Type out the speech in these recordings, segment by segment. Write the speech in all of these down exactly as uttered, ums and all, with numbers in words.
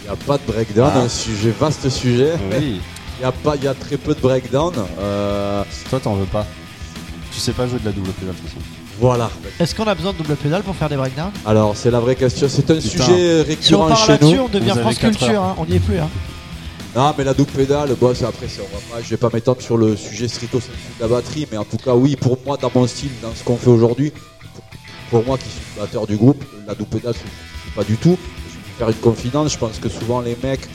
Il n'y a pas de breakdown, ah. un sujet, vaste sujet. Oui. Il y a pas, il y a très peu de breakdown. Euh... Toi, t'en veux pas. Tu sais pas jouer de la double pédale de toute façon. Voilà. Est-ce qu'on a besoin de double pédale pour faire des breakdowns? Alors, c'est la vraie question. C'est un Putain. sujet récurrent si on chez nous. nous. On devient France Culture, hein. On n'y est plus. Hein. Non, mais la double pédale, bon, c'est après, c'est, on va pas, je vais pas m'étendre sur le sujet stricto sensu de la batterie, mais en tout cas, oui, pour moi, dans mon style, dans ce qu'on fait aujourd'hui, pour, pour moi qui suis le batteur du groupe, la double pédale, c'est pas du tout. Je vais faire une confidence. Je pense que souvent les mecs,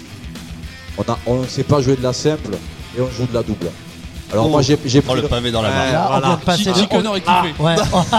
on ne sait pas jouer de la simple et on joue de la double. Alors oh, moi j'ai, j'ai pris oh, le pavé dans la main. Là, voilà. On vient de passer de... Connor est ah, ouais.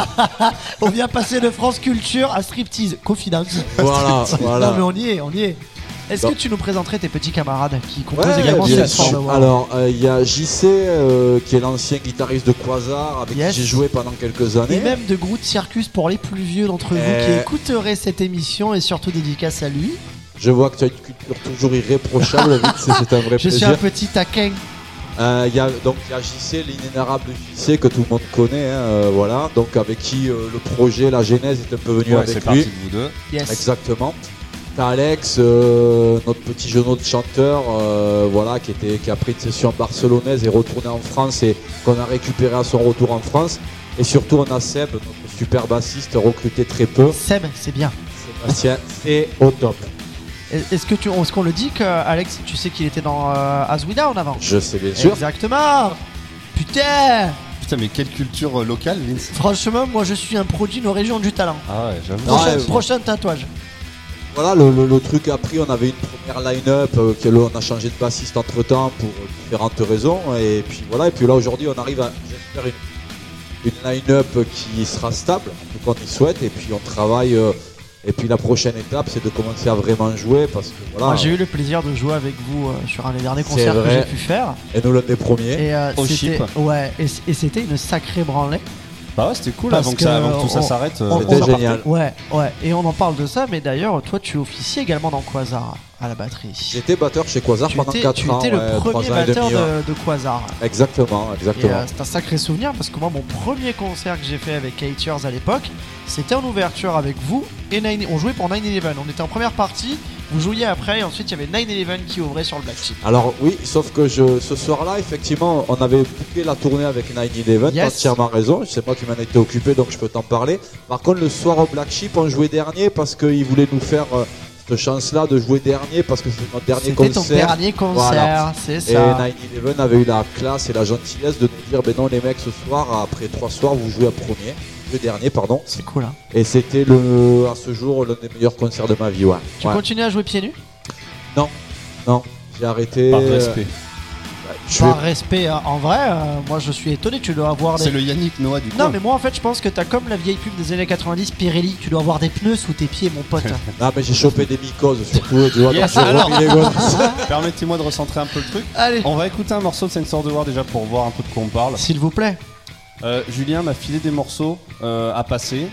On vient passer de France Culture à striptease, confidence. Voilà, voilà. Non mais on y est, on y est. Est-ce bon. que tu nous présenterais tes petits camarades qui composent ouais, également cette forme? Alors il euh, y a J C euh, qui est l'ancien guitariste de Quasar avec yes. qui j'ai joué pendant quelques années. Et même de Groot Circus pour les plus vieux d'entre vous et... qui écouteraient cette émission, et surtout dédicace à lui. Je vois que tu as une culture toujours irréprochable, c'est, c'est un vrai Je plaisir. Je suis un petit taquin. Euh, y a, donc il y a J C, l'inénarrable J C que tout le monde connaît, hein, euh, voilà. Donc avec qui euh, le projet, la genèse est un peu venu ouais, avec c'est lui. Parti de vous deux. Yes. Exactement. T'as Alex, euh, notre petit genou de chanteur, euh, voilà, qui était, qui a pris une session barcelonaise et retourné en France et qu'on a récupéré à son retour en France. Et surtout on a Seb, notre super bassiste, recruté très peu. Seb, c'est bien. Sébastien, c'est au top. Est-ce que tu, est-ce qu'on le dit que Alex, tu sais qu'il était dans euh, As We Down avant? Je sais bien sûr. Exactement. Putain. Putain, mais quelle culture locale, Vince. Franchement, moi je suis un produit de nos régions du talent. Ah ouais, j'avoue. Prochain, ouais, prochain tatouage. Voilà, le, le, le truc a pris, on avait une première line-up, euh, que, là, on a changé de bassiste entre temps pour différentes raisons. Et puis voilà, et puis là aujourd'hui on arrive à, j'espère, une, une line-up qui sera stable, en tout cas on y souhaite, et puis on travaille. Euh, Et puis la prochaine étape, c'est de commencer à vraiment jouer parce que voilà. Moi, j'ai eu le plaisir de jouer avec vous euh, sur un des derniers concerts que j'ai pu faire. Et nous l'un des premiers. Et, euh, Au c'était, chip. Ouais, et, et c'était une sacrée branlée. Bah ouais, c'était cool avant que, ça, avant que tout on, ça s'arrête. On, c'était on, génial. Ouais, ouais. Et on en parle de ça, mais d'ailleurs, toi, tu officies également dans Quasar à la batterie. J'étais batteur chez Quasar tu pendant étais, quatre tu ans. Tu étais le ouais, premier batteur demi, de, ouais. de Quasar. Exactement, exactement. Et, euh, c'est un sacré souvenir parce que moi, mon premier concert que j'ai fait avec Eight Years à l'époque, c'était en ouverture avec vous et nine. On jouait pour nine eleven. On était en première partie. Vous jouiez après et ensuite il y avait nine eleven qui ouvrait sur le Black Sheep. Alors oui, sauf que je, ce soir-là, effectivement, on avait booké la tournée avec nine eleven, yes. t'as entièrement raison, c'est moi qui m'en étais occupé donc je peux t'en parler. Par contre, le soir au Black Sheep, on jouait dernier parce qu'ils voulaient nous faire euh, cette chance-là de jouer dernier parce que c'était notre dernier c'était concert. C'était ton dernier concert, voilà. C'est ça. Et nine eleven avait eu la classe et la gentillesse de nous dire, ben non les mecs, ce soir, après trois soirs, vous jouez à premier. Le dernier, pardon. C'est cool, hein. Et c'était le, à ce jour l'un des meilleurs concerts de ma vie, ouais. Tu ouais. continues à jouer pieds nus? Non, non, j'ai arrêté. Par respect. Euh, Par vais... respect, hein. En vrai, euh, moi je suis étonné, tu dois avoir des... C'est le Yannick Noah du coup. Non mais moi en fait je pense que t'as comme la vieille pub des années quatre-vingt-dix, Pirelli, tu dois avoir des pneus sous tes pieds mon pote. Non mais j'ai chopé des mycoses surtout, tu vois, yes. quand j'ai remis les gosses. Permettez-moi de recentrer un peu le truc. Allez. On va écouter un morceau de Sensor of the War déjà pour voir un peu de quoi on parle. S'il vous plaît. Euh, Julien m'a filé des morceaux euh, à passer.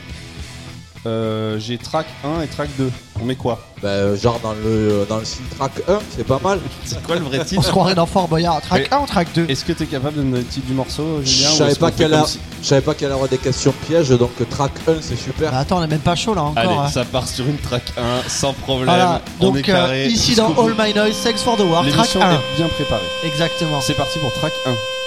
Euh, j'ai track un et track deux. On met quoi? Bah, genre dans le, dans le style track un, c'est pas mal. C'est quoi le vrai titre? On se croirait dans Fort Boyard. Track mais un ou track deux? Est-ce que t'es capable de me donner le titre du morceau, Julien? Je savais pas qu'elle a... si... Je savais pas qu'elle aurait des questions pièges, donc track un c'est super. Bah, attends, on est même pas chaud là encore. Allez, hein. ça part sur une track un sans problème. Voilà. On donc est carré. Euh, ici dans All My Noise, Thanks for the War, track un. Est bien préparée. Exactement. C'est parti pour track un.